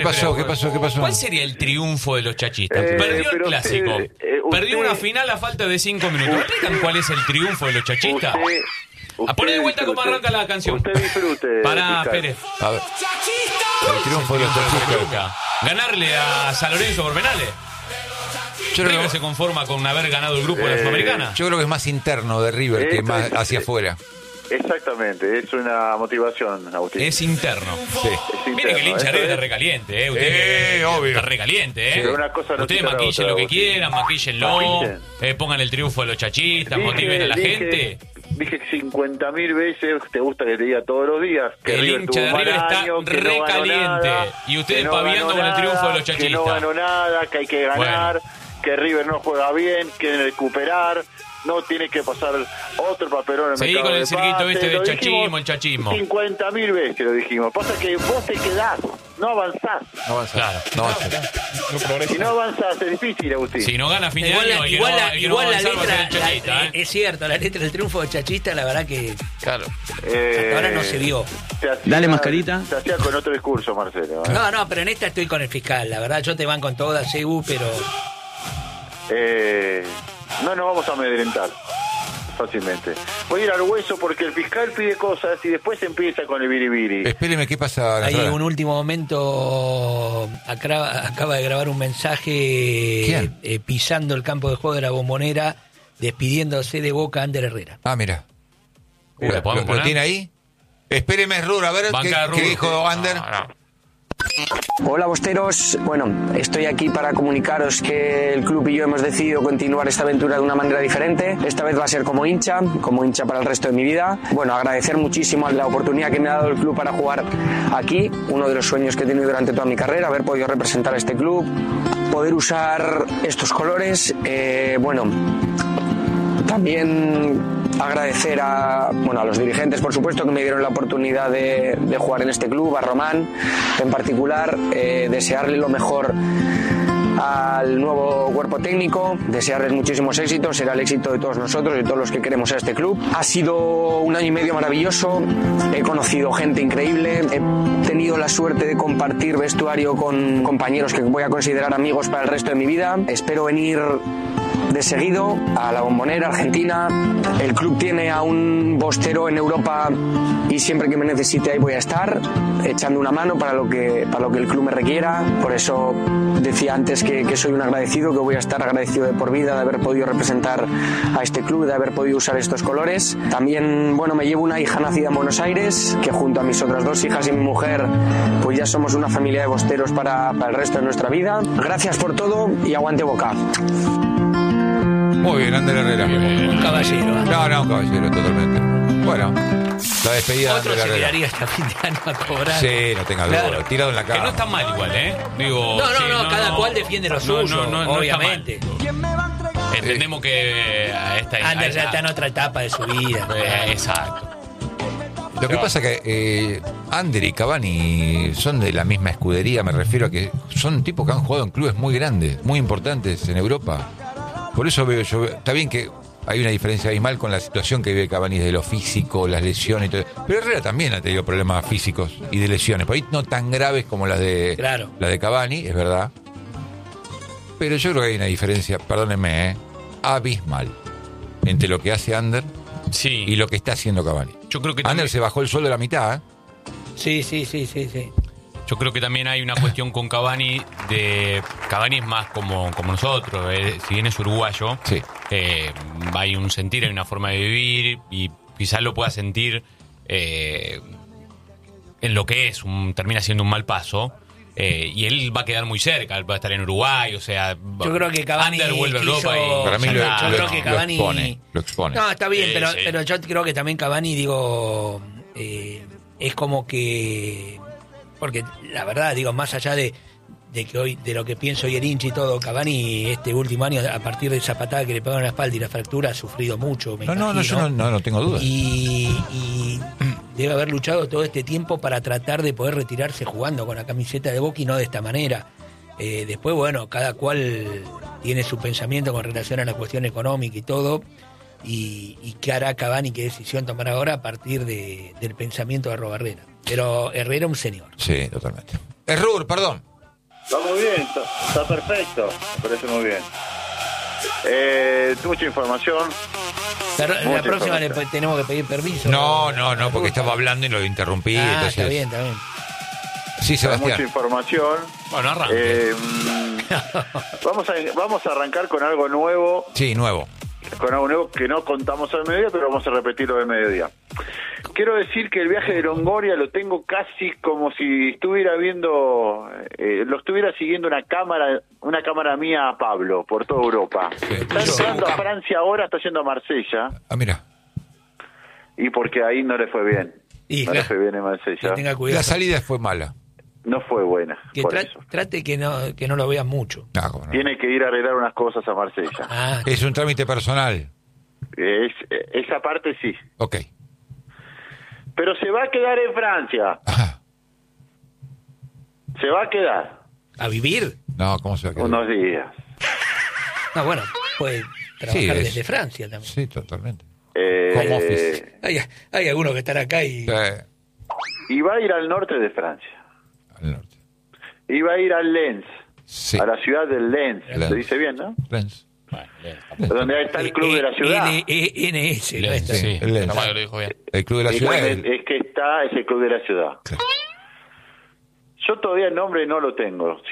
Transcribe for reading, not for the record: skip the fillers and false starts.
pasó? ¿Cuál sería el triunfo de los chachistas? Perdió el clásico. Perdió una final a falta de 5 minutos. ¿Explican cuál es el triunfo de los chachistas? Poné de vuelta cómo arranca la canción. Usted disfrute. Para Pérez. A ver. El triunfo de los chachistas. Ganarle a San Lorenzo por penales. River se conforma con haber ganado el grupo de la Sudamericana. Yo creo que es más interno de River que más hacia afuera. Exactamente, es una motivación, Agustín. Es interno. Sí. Miren que el hincha de River está recaliente, obvio. Está recaliente, Pero una cosa no Ustedes quita la maquillen otra, lo que Agustín. quieran, maquillenlo, pongan el triunfo de los chachistas, motiven a la gente. Dije 50.000 veces, te gusta que te diga todos los días que El River hincha de tuvo un River mal está año, que no ganó recaliente. nada, Y ustedes que no paviando ganó con el triunfo de los nada, chachistas. que no ganó nada, que hay que ganar, que River no juega bien, que recuperar, no tiene que pasar otro papelón en el Seguí mercado con el de circuito pases. este del Lo dijimos chachismo. 50.000 veces lo dijimos. Pasa que vos te quedás, no avanzás. Claro. Si no avanzás es difícil, Agustín. Si no gana a fin de Igual, año, el que igual, no la, va a igual la avanzar va a ser el letra, chachista, es cierto, la letra del triunfo de Chachista, la verdad que Claro. hasta ahora no se vio. Dale, mascarita. Se hacía con otro discurso, Marcelo. No, pero en esta estoy con el fiscal, la verdad, yo te van con todas, CU, pero... No nos vamos a amedrentar fácilmente. Voy a ir al hueso porque el fiscal pide cosas y después empieza con el biribiri. Espéreme, ¿qué pasa? Ahí Nazaret? un último momento acaba de grabar un mensaje pisando el campo de juego de la Bombonera, despidiéndose de Boca Ander Herrera. Ah, mira. ¿Lo podemos ¿Lo poner? tiene ahí? Espéreme, Rur, a ver qué dijo Ander. Hola bosteros, bueno, estoy aquí para comunicaros que el club y yo hemos decidido continuar esta aventura de una manera diferente. Esta vez va a ser como hincha para el resto de mi vida. Bueno, agradecer muchísimo la oportunidad que me ha dado el club para jugar aquí, uno de los sueños que he tenido durante toda mi carrera, haber podido representar a este club, poder usar estos colores, también agradecer a los dirigentes, por supuesto, que me dieron la oportunidad de jugar en este club, a Román en particular, desearle lo mejor al nuevo cuerpo técnico, desearles muchísimos éxitos, será el éxito de todos nosotros y de todos los que queremos a este club. Ha sido un año y medio maravilloso, he conocido gente increíble, he tenido la suerte de compartir vestuario con compañeros que voy a considerar amigos para el resto de mi vida. Espero venir de seguido a la Bombonera, Argentina. El club tiene a un bostero en Europa y siempre que me necesite ahí voy a estar echando una mano para lo que el club me requiera. Por eso decía antes que soy un agradecido, que voy a estar agradecido de por vida de haber podido representar a este club, de haber podido usar estos colores. También, me llevo una hija nacida en Buenos Aires, que junto a mis otras 2 hijas y mi mujer, pues ya somos una familia de bosteros para el resto de nuestra vida. Gracias por todo y aguante Boca. Muy bien, Ander Herrera. Un caballero. No, un caballero, totalmente. Bueno, la despedida de Otro Ander se Herrera. quedaría hasta fin de año a cobrar. Sí, no tenga duda. Claro. Tirado en la Que cama. no está mal igual, Digo, No, cada cual defiende lo suyo, obviamente. Entendemos que Ander ya está en otra etapa de su vida. Exacto. Lo que pasa que Ander y Cavani son de la misma escudería, me refiero a que son tipos que han jugado en clubes muy grandes, muy importantes en Europa. Por eso veo yo, está bien que hay una diferencia abismal con la situación que vive Cavani de lo físico, las lesiones y todo. Pero Herrera también ha tenido problemas físicos y de lesiones, por ahí no tan graves como las de Cavani, es verdad. Pero yo creo que hay una diferencia, perdónenme, abismal entre lo que hace Ander y lo que está haciendo Cavani. Yo creo que Ander se bajó el sueldo de la mitad, Sí. Yo creo que también hay una cuestión con Cavani Cavani es más como nosotros, si bien es uruguayo, hay un sentir, hay una forma de vivir y quizás lo pueda sentir en lo que termina siendo un mal paso. Y él va a quedar muy cerca, él va a estar en Uruguay, o sea, yo creo que Cavani Ander vuelve a Europa y para mí lo expone. No, está bien, pero yo creo que también Cavani, es como que, porque la verdad, más allá de que hoy, de lo que pienso hoy el hincha y todo, Cavani este último año, a partir de esa patada que le pegaron en la espalda y la fractura, ha sufrido mucho, Yo no tengo dudas. Y debe haber luchado todo este tiempo para tratar de poder retirarse jugando con la camiseta de Boca y no de esta manera. Después, cada cual tiene su pensamiento con relación a la cuestión económica y todo, y qué hará Cavani, qué decisión tomará ahora a partir del pensamiento de Herrera. Pero Herrera un señor. Sí, totalmente. Error, perdón. Está muy bien, está perfecto. Me parece muy bien. Mucha información. La próxima tenemos que pedir permiso. No, porque estaba hablando y lo interrumpí. Entonces... Está bien. Sí, Sebastián. Mucha información. Bueno, arranque. Vamos a arrancar con algo nuevo. Sí, nuevo. Con algo nuevo que no contamos al mediodía, pero vamos a repetirlo del mediodía. Quiero decir que el viaje de Longoria lo tengo casi como si estuviera viendo, lo estuviera siguiendo una cámara mía a Pablo por toda Europa. Sí. Está entrando a Francia ahora, está yendo a Marsella. Ah, mira. Y porque ahí no le fue bien. Le fue bien en Marsella. Tenga cuidado. La salida fue mala. No fue buena. Que trate que no lo vean mucho. No. Tiene que ir a arreglar unas cosas a Marsella. Es un trámite personal. Esa parte sí. Ok. Pero se va a quedar en Francia. Ajá. Se va a quedar. ¿A vivir? No, ¿cómo se va a quedar? Unos días. No, bueno, puede trabajar desde Francia también. Sí, totalmente. Home office. Hay algunos que están acá y... Y va a ir al norte de Francia. Al norte. Y va a ir al Lens. Sí. A la ciudad del Lens. Lens. Se dice bien, ¿no? Lens. Donde está el club de la ciudad. LNS. Sí, el Lens. lo dijo bien. El club de la ciudad. Es que está ese club de la ciudad. Claro. Yo todavía el nombre no lo tengo.